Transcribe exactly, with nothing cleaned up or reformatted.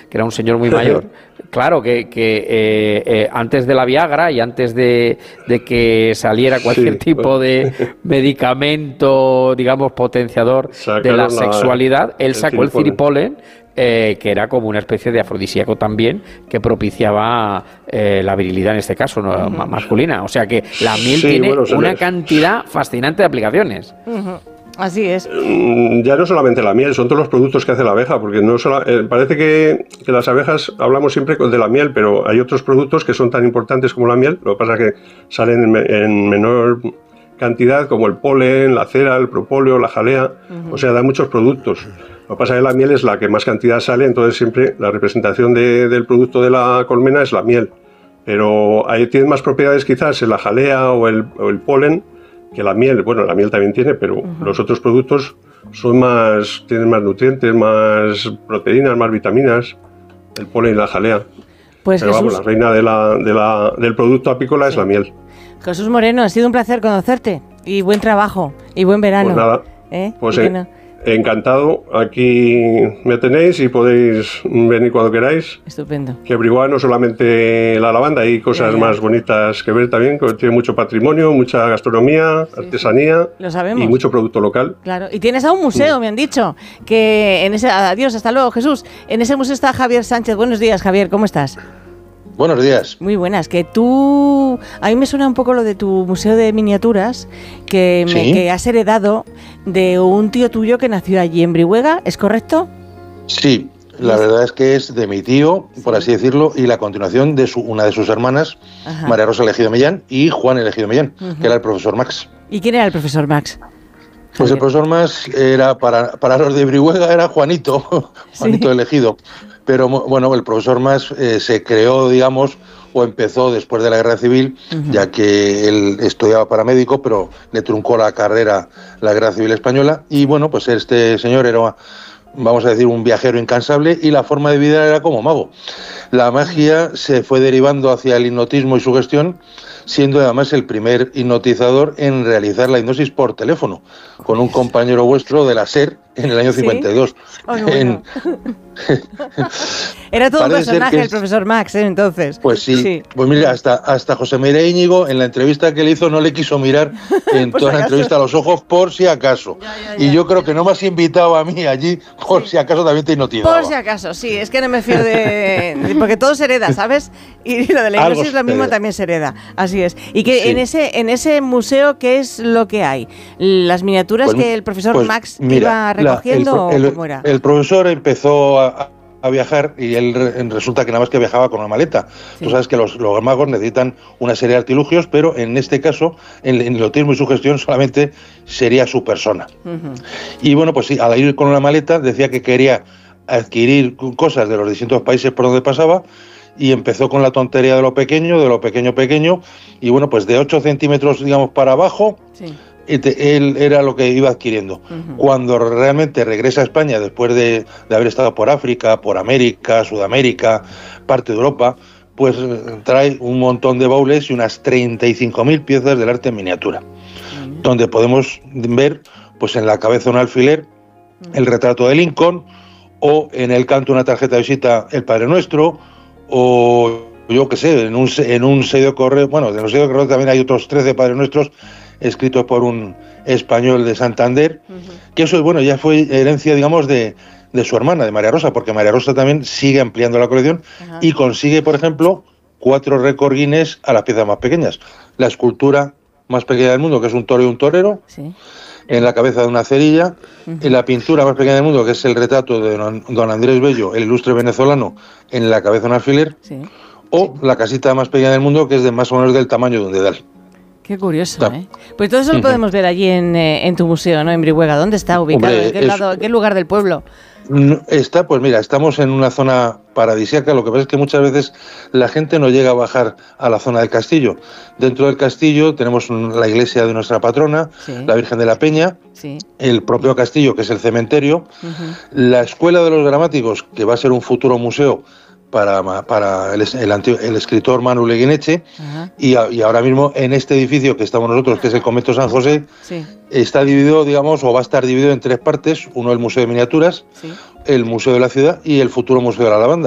que era un señor muy mayor, claro, que, que eh, eh, antes de la Viagra y antes de, de que saliera cualquier sí. tipo de medicamento, digamos, potenciador Sacaron de la sexualidad, él sacó el ciripolen, eh, que era como una especie de afrodisíaco también, que propiciaba eh, la virilidad en este caso, ¿no? uh-huh. masculina. O sea que la miel sí, tiene bueno, una le... cantidad fascinante de aplicaciones. Uh-huh. Así es. Ya no solamente la miel, son todos los productos que hace la abeja, porque no solo, eh, parece que, que las abejas hablamos siempre de la miel, pero hay otros productos que son tan importantes como la miel, lo que pasa es que salen en, en menor cantidad, como el polen, la cera, el propóleo, la jalea, uh-huh. o sea, da muchos productos. Lo que pasa es que la miel es la que más cantidad sale, entonces siempre la representación de, del producto de la colmena es la miel, pero ahí tiene más propiedades quizás en la jalea o el, o el polen, que la miel. Bueno, la miel también tiene, pero uh-huh. los otros productos son más, tienen más nutrientes, más proteínas, más vitaminas, el polen y la jalea. Pues pero Jesús... vamos, la reina de la, de la, del producto apícola sí. es la miel. Jesús Moreno, ha sido un placer conocerte y buen trabajo y buen verano. Pues nada, ¿Eh? pues eh, no? encantado. Aquí me tenéis y podéis venir cuando queráis. Estupendo. Que Brihuega no solamente la lavanda, hay cosas ya, ya. más bonitas que ver también, que tiene mucho patrimonio, mucha gastronomía, sí, artesanía sí. Lo sabemos. Y mucho producto local. Claro, y tienes a un museo, sí. me han dicho, que en ese... Adiós, hasta luego, Jesús. En ese museo está Javier Sánchez. Buenos días, Javier, ¿cómo estás? Buenos días. Muy buenas. Que tú... A mí me suena un poco lo de tu museo de miniaturas, que, me, ¿Sí? que has heredado de un tío tuyo que nació allí en Brihuega, ¿es correcto? Sí, la verdad es que es de mi tío, por así decirlo, y la continuación de su, una de sus hermanas, Ajá. María Rosa Elegido Millán, y Juan Elegido Millán, uh-huh. que era el profesor Max. ¿Y quién era el profesor Max? Pues el profesor Max era, para, para los de Brihuega, era Juanito, Juanito ¿Sí? Elegido. Pero bueno, el profesor Max eh, se creó, digamos, o empezó después de la Guerra Civil, uh-huh. ya que él estudiaba para médico, pero le truncó la carrera la Guerra Civil Española. Y bueno, pues este señor era, vamos a decir, un viajero incansable y la forma de vida era como mago. La magia se fue derivando hacia el hipnotismo y su gestión, siendo además el primer hipnotizador en realizar la hipnosis por teléfono, con un compañero vuestro de la SER en el año ¿Sí? cincuenta y dos. Oh, bueno. en... Era todo un personaje es... el profesor Max, ¿eh? Entonces. Pues sí. sí, pues mira, hasta, hasta José María Íñigo, en la entrevista que le hizo, no le quiso mirar en toda la entrevista a los ojos, por si acaso. Ya, ya, ya. Y yo creo que no me has invitado a mí allí, por sí. si acaso también te hipnotizaba. Por si acaso, sí, es que no me fío de... de porque todo se hereda, ¿sabes? Y lo de la hipnosis lo mismo también se hereda, así es. Y que sí. en ese en ese museo, ¿qué es lo que hay? ¿Las miniaturas pues, que el profesor pues, Max mira, iba recogiendo la, el, o cómo era? El profesor empezó a, a viajar y él resulta que nada más que viajaba con una maleta. Sí. Tú sabes que los, los magos necesitan una serie de artilugios, pero en este caso, en, en el hipnotismo y su gestión, solamente sería su persona. Uh-huh. Y bueno, pues sí, al ir con una maleta decía que quería adquirir cosas de los distintos países por donde pasaba, y empezó con la tontería de lo pequeño, de lo pequeño pequeño, y bueno, pues de ocho centímetros, digamos, para abajo, sí. él era lo que iba adquiriendo. Uh-huh. Cuando realmente regresa a España, después de, de haber estado por África, por América, Sudamérica, parte de Europa, pues trae un montón de baúles y unas treinta y cinco mil piezas del arte en miniatura, uh-huh. donde podemos ver, pues en la cabeza un alfiler, uh-huh. el retrato de Lincoln, o en el canto una tarjeta de visita el Padre Nuestro, o yo qué sé, en un, en un sello de correo, bueno, de los sellos de correo también hay otros trece Padres Nuestros escritos por un español de Santander, uh-huh. que eso, bueno, ya fue herencia, digamos, de, de su hermana, de María Rosa, porque María Rosa también sigue ampliando la colección uh-huh. y consigue, por ejemplo, cuatro récord Guinness a las piezas más pequeñas. La escultura más pequeña del mundo, que es un toro y un torero, sí. en la cabeza de una cerilla, uh-huh. en la pintura más pequeña del mundo, que es el retrato de don, don Andrés Bello, el ilustre venezolano, en la cabeza de un alfiler, sí. o sí. la casita más pequeña del mundo, que es de más o menos del tamaño de un dedal. Qué curioso, ¿eh? Pues todo eso lo podemos ver allí en, en tu museo, ¿no? En Brihuega. ¿Dónde está ubicado? Hombre, ¿En qué, es, lado, ¿en qué lugar del pueblo? Está, pues mira, estamos en una zona paradisíaca. Lo que pasa es que muchas veces la gente no llega a bajar a la zona del castillo. Dentro del castillo tenemos la iglesia de nuestra patrona, sí. la Virgen de la Peña, sí. el propio castillo, que es el cementerio, uh-huh. la Escuela de los Gramáticos, que va a ser un futuro museo para, para el, el, antiguo, el escritor Manu Leguineche, uh-huh. y, a, y ahora mismo en este edificio que estamos nosotros, que es el Convento San José, sí. está dividido, digamos, o va a estar dividido en tres partes: uno el Museo de Miniaturas, sí. el Museo de la Ciudad y el futuro Museo de la Lavanda.